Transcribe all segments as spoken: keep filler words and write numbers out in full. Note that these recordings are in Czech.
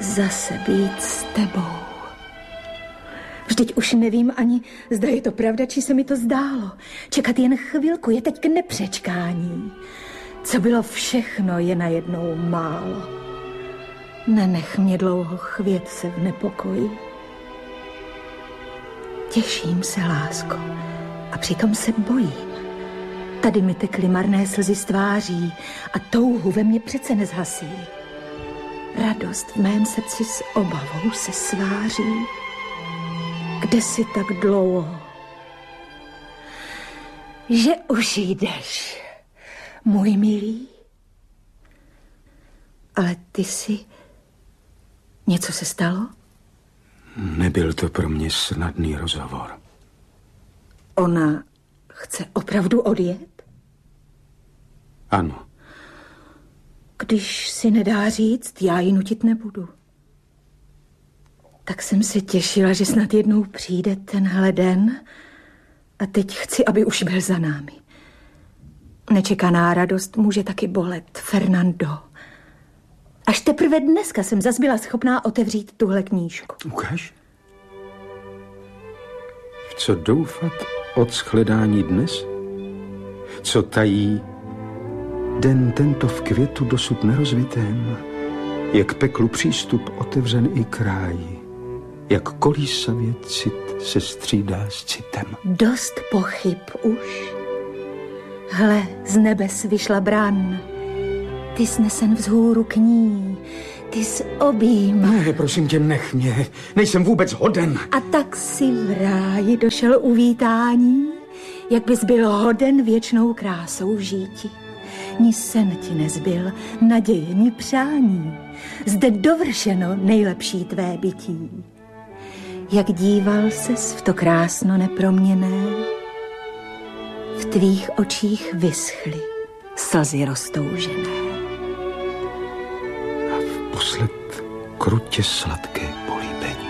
zase být s tebou. Vždyť už nevím ani, zda je to pravda, či se mi to zdálo. Čekat jen chvilku je teď k nepřečkání. Co bylo všechno, je najednou málo. Nenech mě dlouho chvět se v nepokoji. Těším se, lásko, a přitom se bojím. Tady mi tekly marné slzy z tváří a touhu ve mně přece nezhasí. Radost v mém srdci s obavou se sváří. Kde jsi tak dlouho? Že už jdeš, můj milý. Ale ty jsi... Něco se stalo? Nebyl to pro mě snadný rozhovor. Ona chce opravdu odjet? Ano. Když si nedá říct, já ji nutit nebudu. Tak jsem se těšila, že snad jednou přijde tenhle den a teď chci, aby už byl za námi. Nečekaná radost může taky bolet, Fernando. Až teprve dneska jsem zas byla schopná otevřít tuhle knížku. Ukáž. V co doufat od shledání dnes? Co tají den tento v květu dosud nerozvitém? Jak peklu přístup otevřen i kráji, jak kolísavě cit se střídá s citem. Dost pochyb už. Hle, z nebes vyšla bran. Ty snesen vzhůru k ní, ty s objíma. Ne, prosím tě, nech mě, nejsem vůbec hoden. A tak si v ráji došel uvítání, jak bys byl hoden věčnou krásou žíti. Ni sen ti nezbyl, naděje, ni přání. Zde dovršeno nejlepší tvé bytí. Jak díval ses v to krásno neproměnné, v tvých očích vyschly slzy roztoužené. A vposled krutě sladké políbení.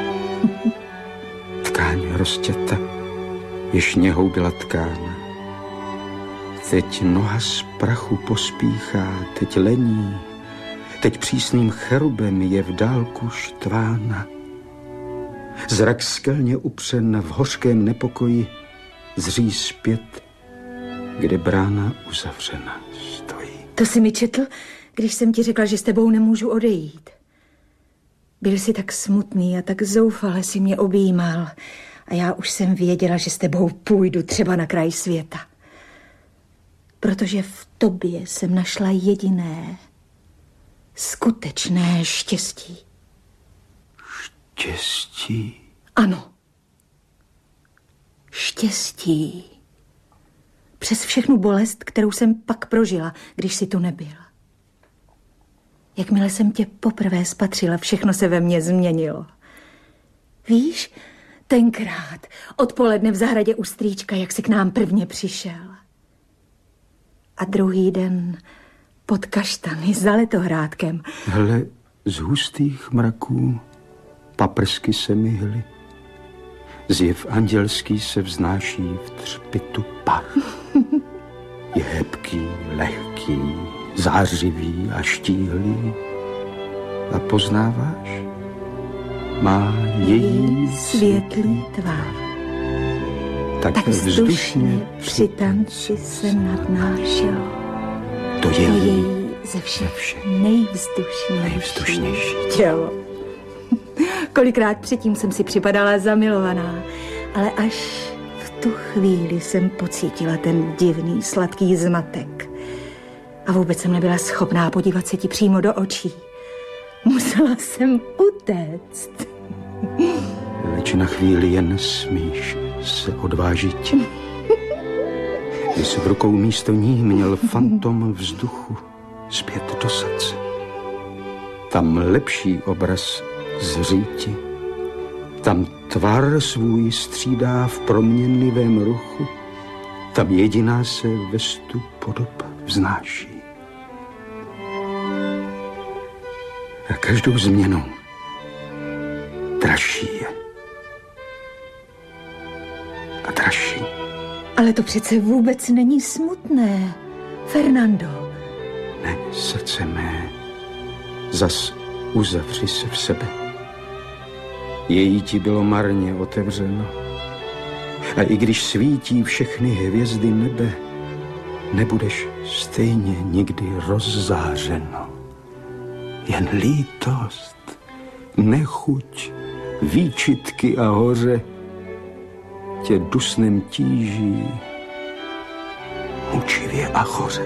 Tkáň roztěta, jež něhou byla tkána. Teď noha z prachu pospíchá, teď lení, teď přísným cherubem je v dálku štvána. Zrak skelně upřen v hořkém nepokoji zří zpět, kde brána uzavřena stojí. To jsi mi četl, když jsem ti řekla, že s tebou nemůžu odejít. Byl jsi tak smutný a tak zoufale si mě objímal a já už jsem věděla, že s tebou půjdu třeba na kraj světa. Protože v tobě jsem našla jediné, skutečné štěstí. Štěstí? Ano. Štěstí. Přes všechnu bolest, kterou jsem pak prožila, když jsi tu nebyl. Jakmile jsem tě poprvé spatřila, všechno se ve mně změnilo. Víš, tenkrát, odpoledne v zahradě u strýčka, jak jsi k nám prvně přišel. A druhý den pod kaštany za letohrádkem. Hle, z hustých mraků paprsky se mi hly. Zjev andělský se vznáší v třpitu par. Je hebký, lehký, zářivý a štíhlý. A poznáváš? Má její světlý tvár. Tak, tak vzdušně při tanci se nadnášelo. To je to její ze všech, všech nejvzdušnější, nejvzdušnější tělo. Kolikrát předtím jsem si připadala zamilovaná, ale až v tu chvíli jsem pocítila ten divný, sladký zmatek. A vůbec jsem nebyla schopná podívat se ti přímo do očí. Musela jsem utéct. Leč na chvíli jen smíš se odvážit. Ty jsi v rukou místo ní měl fantom vzduchu zpět do srdce. Tam lepší obraz zříti. Tam tvar svůj střídá v proměnlivém ruchu. Tam jediná se ve stu podob vznáší. A každou změnou dražší je. A dražší. Ale to přece vůbec není smutné, Fernando. Ne, srdce mé, zas Uzavři se v sebe. Její ti bylo marně otevřeno. A i když svítí všechny hvězdy nebe, nebudeš stejně nikdy rozzářeno. Jen lítost, nechuť, výčitky a hoře tě dusnem tíží mučivě a choře.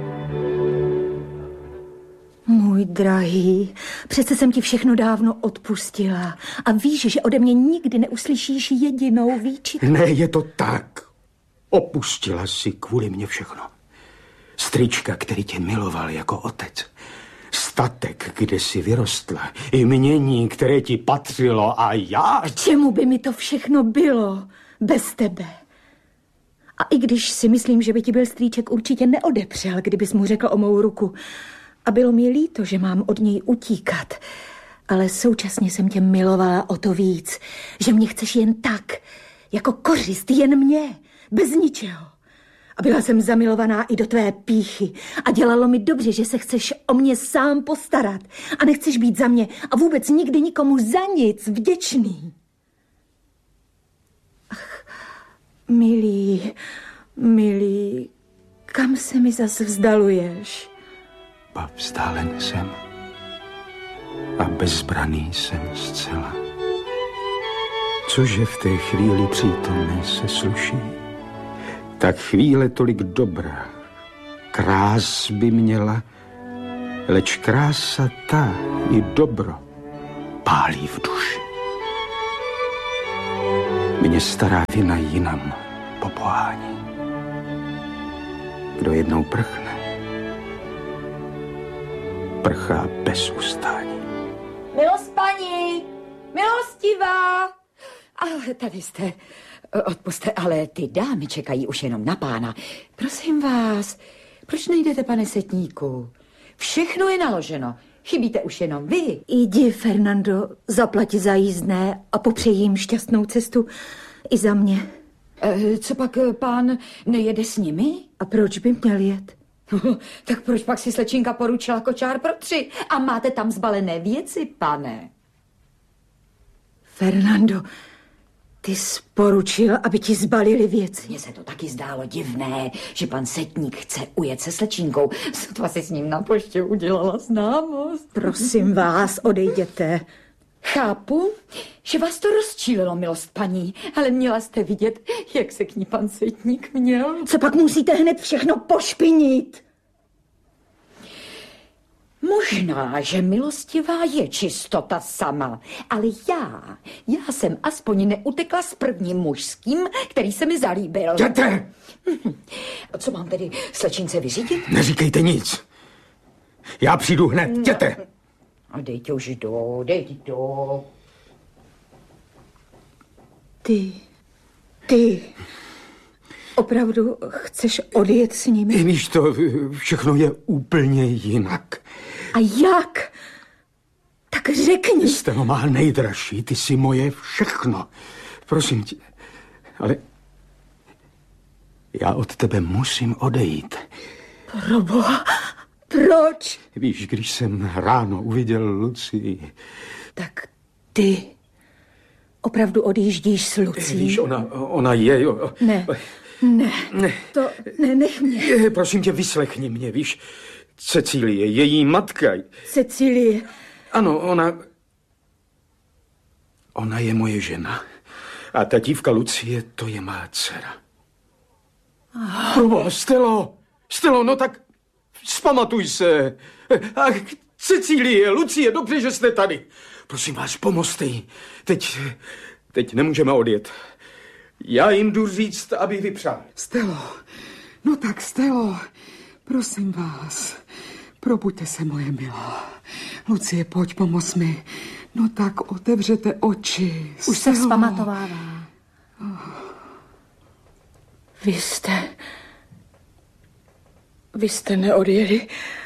Můj drahý, přece jsem ti všechno dávno odpustila a víš, že ode mě nikdy neuslyšíš jedinou výčitku. Ne, je to tak. Opustila si kvůli mně všechno. Strýčka, který tě miloval jako otec. Statek, kde jsi vyrostla. Jmění, které ti patřilo a já... K čemu by mi to všechno bylo bez tebe? A i když si myslím, že by ti byl strýček určitě neodepřel, kdybys mu řekl o mou ruku. A bylo mi líto, že mám od něj utíkat. Ale současně jsem tě milovala o to víc, že mě chceš jen tak, jako kořist, jen mě, bez ničeho. A byla jsem zamilovaná i do tvé pýchy a dělalo mi dobře, že se chceš o mě sám postarat a nechceš být za mě a vůbec nikdy nikomu za nic vděčný. Ach, milý, milý, kam se mi zas vzdaluješ? Ba vzdálen jsem a bezbraný jsem zcela. Cože v té chvíli přítomné se sluší? Tak chvíle tolik dobrá, krás by měla, leč krása ta i dobro pálí v duši. Mě stará vina jinam popohání. Kdo jednou prchne, prchá bez ustání. Milost paní, milostivá. Ale tady jste, odpuste, ale ty dámy čekají už jenom na pána. Prosím vás, proč nejdete, pane setníku? Všechno je naloženo, chybíte už jenom vy. Jdi, Fernando, zaplati za jízdné a popřeji jim šťastnou cestu i za mě. E, co pak pán nejede s nimi? A proč by měl jet? Tak proč pak si slečinka poručila kočár pro tři a máte tam zbalené věci, pane? Fernando, ty jsi poručil, aby ti zbalili věci. Mně se to taky zdálo divné, že pan setník chce ujet se slečinkou. Sotva si s ním na poště udělala známost. Prosím vás, odejděte. Chápu, že vás to rozčílilo, milost paní, ale měla jste vidět, jak se k ní pan setník měl. Co pak musíte hned všechno pošpinit? Možná, že milostivá je čistota sama, ale já, já jsem aspoň neutekla s prvním mužským, který se mi zalíbil. Jděte! Co mám tedy slečince vyřídit? Neříkejte nic. Já přijdu hned, jděte! A dejte už do, dejte do. Ty, ty, opravdu chceš odjet s nimi? Víš to, všechno je úplně jinak. A jak? Tak řekni. Stelo má nejdražší, ty jsi moje všechno. Prosím tě, ale já od tebe musím odejít. Proboha, proč? Víš, když jsem ráno uviděl Lucii... Tak ty opravdu odjíždíš s Lucí? Víš, ona, ona je... Ne, ne, ne, to ne, nech mě. Prosím tě, vyslechni mě, víš... Cecílie, její matka. Cecílie. Ano, ona... Ona je moje žena. A ta dívka Lucie, to je má dcera. Proboha, Stelo, Stelo, no tak vzpamatuj se. Ach, Cecílie, Lucie, dobře, že jste tady. Prosím vás, pomozte jí. Teď, teď nemůžeme odjet. Já jim jdu říct, aby vypřáli. Stelo, no tak Stelo, prosím vás, probuďte se, moje milá. Lucie, pojď, pomoz mi. No tak otevřete oči. Už Stelo. se vzpamatovává. Vy jste... Vy jste neodjeli,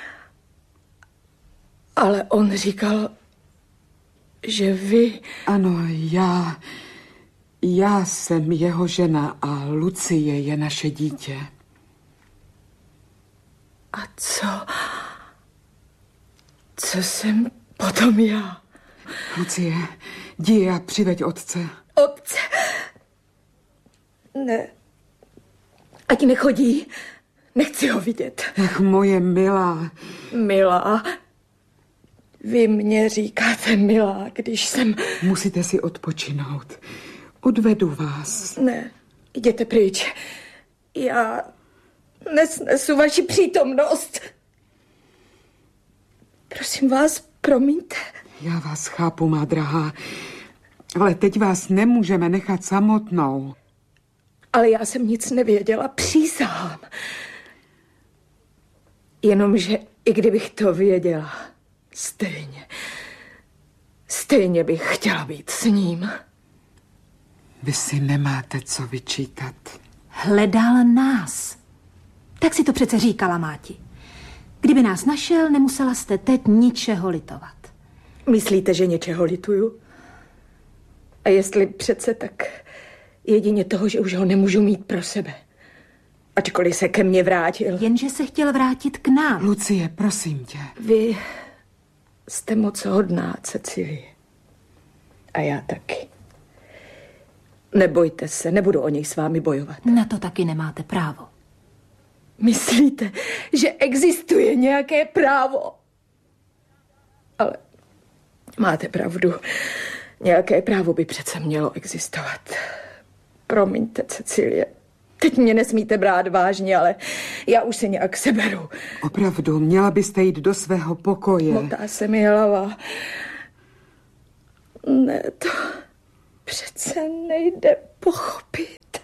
ale on říkal, že vy... Ano, já... Já jsem jeho žena a Lucie je naše dítě. A co? Co jsem potom já. Lucie, jdi a přiveď otce. Otce? Ne. Ať nechodí. Nechci ho vidět. Ach, moje milá. Milá? Vy mě říkáte milá, když jsem... Musíte si odpočinout. Odvedu vás. Ne, jděte pryč. Já nesnesu vaši přítomnost. Prosím vás, promiňte. Já vás chápu, má drahá, ale teď vás nemůžeme nechat samotnou. Ale já jsem nic nevěděla, přísahám. Jenomže i kdybych to věděla, stejně, stejně bych chtěla být s ním. Vy si nemáte co vyčítat. Hledal nás. Tak si to přece říkala máti. Kdyby nás našel, nemusela jste teď ničeho litovat. Myslíte, že něčeho lituju? A jestli přece, tak jedině toho, že už ho nemůžu mít pro sebe. Ačkoliv se ke mně vrátil. Jenže se chtěl vrátit k nám. Lucie, prosím tě. Vy jste moc hodná, Cecilie. A já taky. Nebojte se, nebudu o něj s vámi bojovat. Na to taky nemáte právo. Myslíte, že existuje nějaké právo? Ale máte pravdu. Nějaké právo by přece mělo existovat. Promiňte, Cecilie. Teď mě nesmíte brát vážně, ale já už se nějak seberu. Opravdu, měla byste jít do svého pokoje. Motá se mi hlava. Ne, to přece nejde pochopit.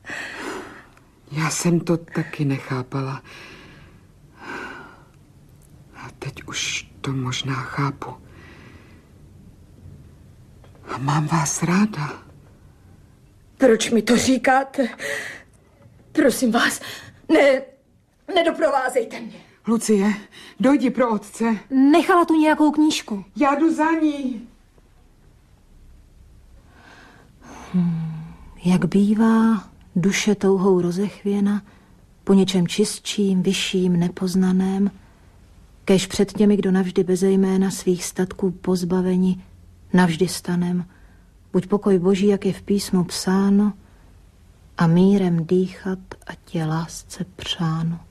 Já jsem to taky nechápala. A teď už to možná chápu. A mám vás ráda. Proč mi to říkáte? Prosím vás, ne, nedoprovázejte mě. Lucie, dojdi pro otce. Nechala tu nějakou knížku. Já jdu za ní. Hmm, jak bývá duše touhou rozechvěna po něčem čistším, vyšším, nepoznaném, kéž před těmi, kdo navždy beze jména svých statků pozbaveni, navždy stanem, buď pokoj Boží, jak je v písmu psáno, a mírem dýchat, ať je lásce přáno.